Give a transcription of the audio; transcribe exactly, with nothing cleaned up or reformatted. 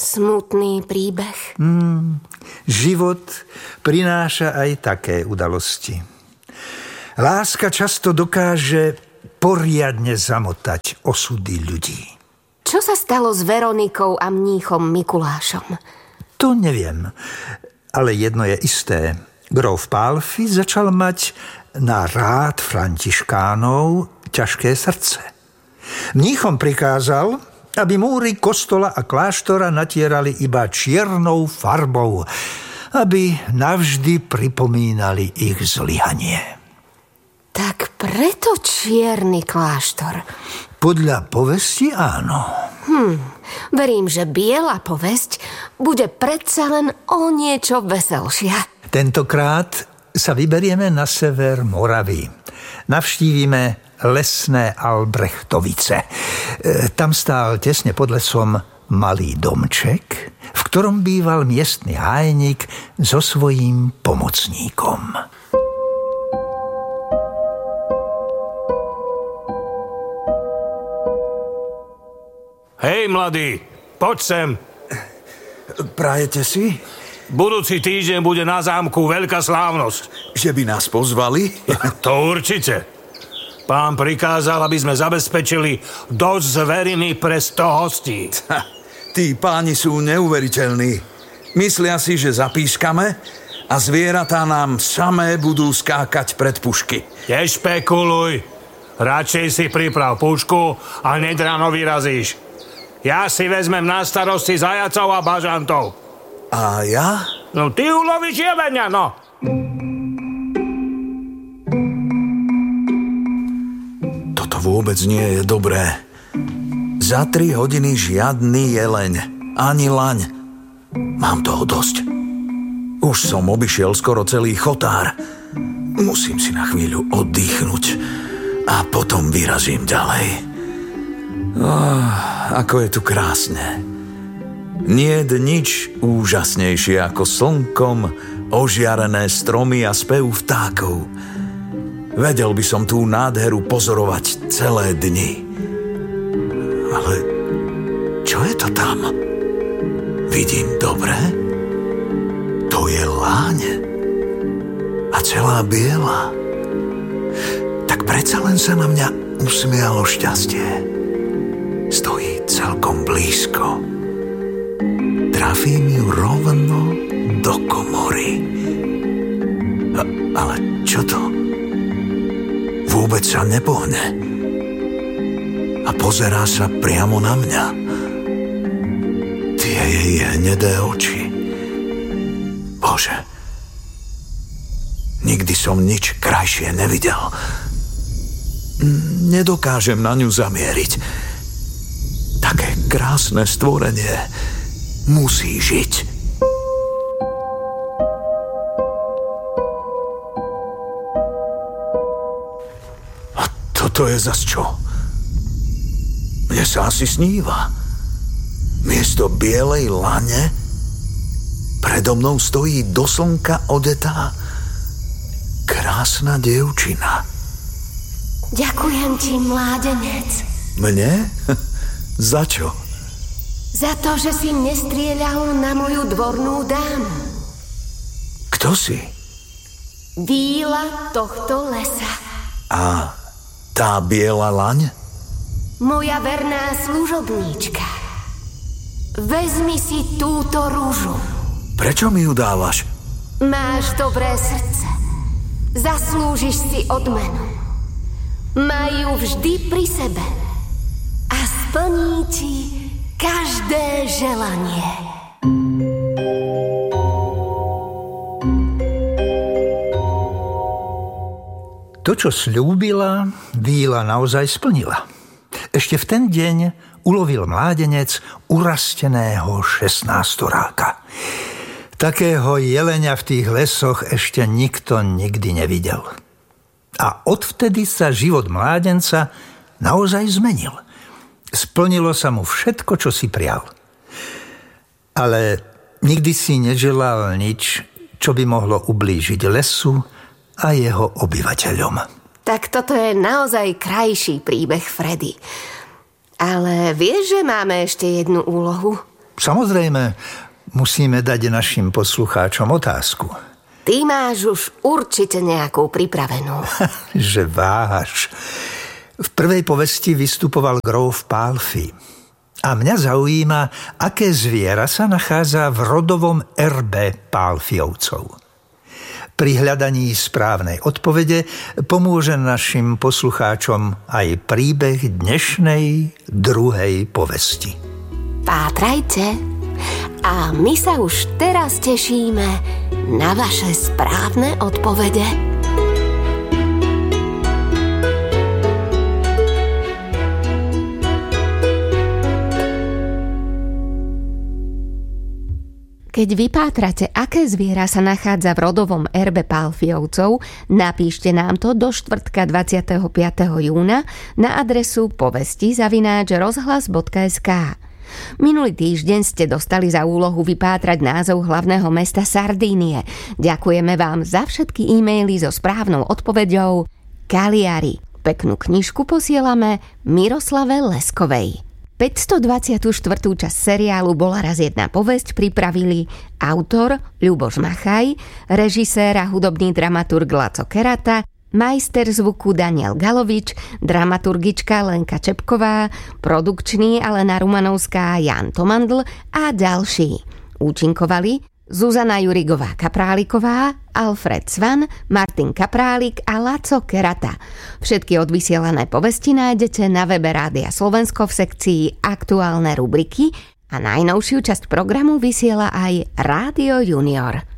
smutný príbeh. Hmm, život prináša aj také udalosti. Láska často dokáže poriadne zamotať osudy ľudí. Čo sa stalo s Veronikou a mníchom Mikulášom? To neviem, ale jedno je isté. Gróf Pálffy začal mať na rád františkánov ťažké srdce. Mníchom prikázal, aby múry kostola a kláštora natierali iba čiernou farbou, aby navždy pripomínali ich zlyhanie. Tak preto čierny kláštor. Podľa povesti áno. Hm, verím, že biela povesť bude predsa len o niečo veselšia. Tentokrát sa vyberieme na sever Moravy. Navštívime lesné Albrechtovice. E, tam stál tesne pod lesom malý domček, v ktorom býval miestny hájnik so svojím pomocníkom. Hej, mladý, poď sem. Prajete si? Budúci týždeň bude na zámku veľká slávnosť. Že by nás pozvali? To určite. Pán prikázal, aby sme zabezpečili dosť zveriny pre sto hostí. Ha, tí páni sú neuveriteľní. Myslia si, že zapískame a zvieratá nám samé budú skákať pred pušky. Nešpekuluj. Radšej si priprav pušku a hneď ráno vyrazíš. Ja si vezmem na starosti zajacov a bažantov. A ja? No ty ulovíš jelenia, no. Toto vôbec nie je dobré. Za tri hodiny žiadny jeleň, ani laň. Mám toho dosť. Už som obišiel skoro celý chotár. Musím si na chvíľu oddychnúť a potom vyrazím ďalej. Oh, ako je tu krásne. Niet nič úžasnejšie ako slnkom ožiarené stromy a spev vtákov. Vedel by som tú nádheru pozorovať celé dni. Ale čo je to tam? Vidím dobre? To je láň. A celá biela. Tak predsa len sa na mňa usmialo šťastie. Stojí celkom blízko. Trafím ju rovno do komory. A, ale čo to? Vôbec sa nepohne. A pozerá sa priamo na mňa. Tie jej hnedé oči. Bože, nikdy som nič krajšie nevidel. Nedokážem na ňu zamieriť. Také krásne stvorenie musí žiť. A toto je zas čo? Mne sa asi sníva. Miesto bielej lane predo mnou stojí do slnka odetá krásna dievčina. Ďakujem ti, mládenec. Mne? Za čo? Za to, že si nestrieľal na moju dvornú dámu. Kto si? Víla tohto lesa. A tá biela laň? Moja verná služobníčka. Vezmi si túto rúžu. Prečo mi ju dávaš? Máš dobré srdce. Zaslúžiš si odmenu. Maj ju vždy pri sebe. A splní ti každé želanie. To, čo sľúbila, Víla naozaj splnila. Ešte v ten deň ulovil mládenec urasteného šestnástoráka. Takého jelenia v tých lesoch ešte nikto nikdy nevidel. A odvtedy sa život mládenca naozaj zmenil. Splnilo sa mu všetko, čo si prial. Ale nikdy si neželal nič, čo by mohlo ublížiť lesu a jeho obyvateľom. Tak toto je naozaj krajší príbeh, Freddy. Ale vieš, že máme ešte jednu úlohu? Samozrejme, musíme dať našim poslucháčom otázku. Ty máš už určite nejakú pripravenú. Že váš. V prvej povesti vystupoval gróf Pálfy. A mňa zaujíma, aké zviera sa nachádza v rodovom erbe Pálfyovcov. Pri hľadaní správnej odpovede pomôže našim poslucháčom aj príbeh dnešnej druhej povesti. Pátrajte a my sa už teraz tešíme na vaše správne odpovede. Keď vypátrate, aké zviera sa nachádza v rodovom erbe Pálfyovcov, napíšte nám to do štvrtka dvadsiateho piateho júna na adresu povesti zavináč rozhlas bodka es ká. Minulý týždeň ste dostali za úlohu vypátrať názov hlavného mesta Sardínie. Ďakujeme vám za všetky e-maily so správnou odpoveďou Cagliari. Peknú knižku posielame Miroslave Leskovej. päťstodvadsiatu štvrtú časť seriálu Bola raz jedna povesť pripravili autor Ľuboš Machaj, režisér a hudobný dramaturg Laco Kerata, majster zvuku Daniel Galovič, dramaturgička Lenka Čepková, produkčný Alena Rumanovská, Jan Tomandl a ďalší. Účinkovali Zuzana Jurigová Kapráliková, Alfred Svan, Martin Kaprálik a Laco Kerata. Všetky odvysielané povesti nájdete na webe Rádia Slovensko v sekcii Aktuálne rubriky a najnovšiu časť programu vysiela aj Rádio Junior.